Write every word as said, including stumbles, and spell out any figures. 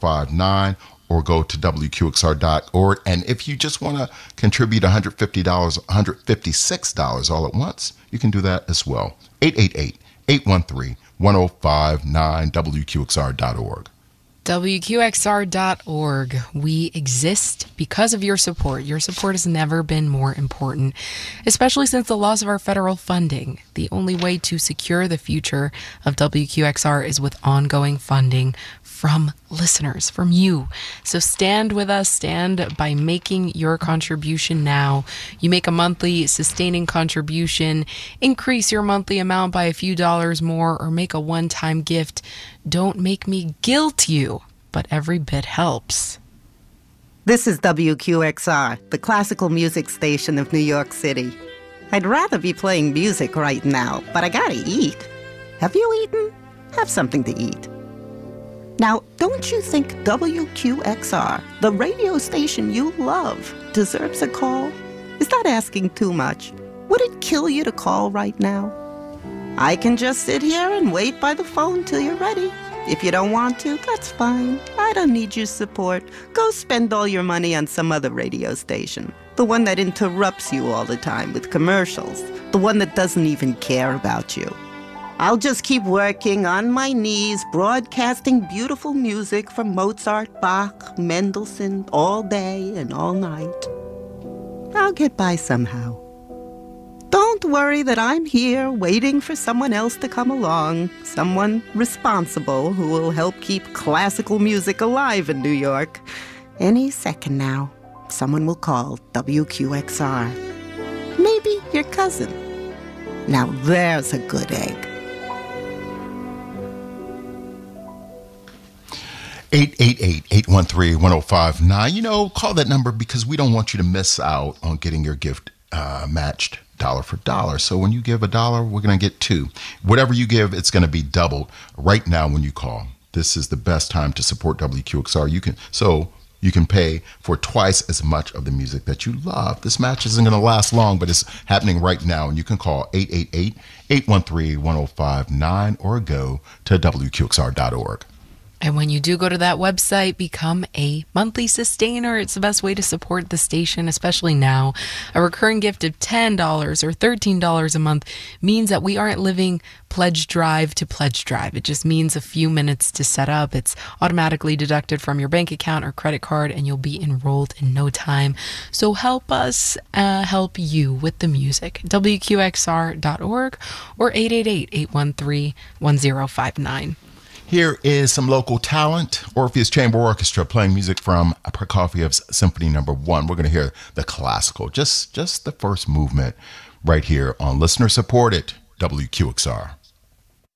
five nine, or go to W Q X R dot org. And if you just want to contribute one hundred fifty dollars, one hundred fifty-six dollars all at once, you can do that as well. eight eight eight, eight one three, one oh five nine, W Q X R dot org. W Q X R dot org. We exist because of your support. Your support has never been more important, especially since the loss of our federal funding. The only way to secure the future of W Q X R is with ongoing funding from listeners, from you. So stand with us, stand by making your contribution now. You make a monthly sustaining contribution, increase your monthly amount by a few dollars more, or make a one-time gift. Don't make me guilt you, but every bit helps. This is W Q X R, the classical music station of New York City. I'd rather be playing music right now, but I gotta eat. Have you eaten? Have something to eat. Now, don't you think W Q X R, the radio station you love, deserves a call? Is that asking too much? Would it kill you to call right now? I can just sit here and wait by the phone till you're ready. If you don't want to, that's fine. I don't need your support. Go spend all your money on some other radio station. The one that interrupts you all the time with commercials. The one that doesn't even care about you. I'll just keep working on my knees, broadcasting beautiful music from Mozart, Bach, Mendelssohn, all day and all night. I'll get by somehow. Don't worry that I'm here waiting for someone else to come along, someone responsible who will help keep classical music alive in New York. Any second now, someone will call W Q X R. Maybe your cousin. Now there's a good egg. eight eight eight, eight one three, one oh five nine. You know, call that number because we don't want you to miss out on getting your gift uh, matched dollar for dollar. So when you give a dollar, we're going to get two. Whatever you give, it's going to be doubled right now when you call. This is the best time to support W Q X R. You can so you can pay for twice as much of the music that you love. This match isn't going to last long, but it's happening right now. And you can call eight eight eight, eight one three, one oh five nine or go to W Q X R dot org. And when you do go to that website, become a monthly sustainer. It's the best way to support the station, especially now. A recurring gift of ten dollars or thirteen dollars a month means that we aren't living pledge drive to pledge drive. It just means a few minutes to set up. It's automatically deducted from your bank account or credit card, and you'll be enrolled in no time. So help us uh, help you with the music. W Q X R dot org or eight eight eight, eight one three, one oh five nine. Here is some local talent. Orpheus Chamber Orchestra playing music from Prokofiev's Symphony Number One. We're going to hear the classical, just just the first movement right here on listener supported W Q X R.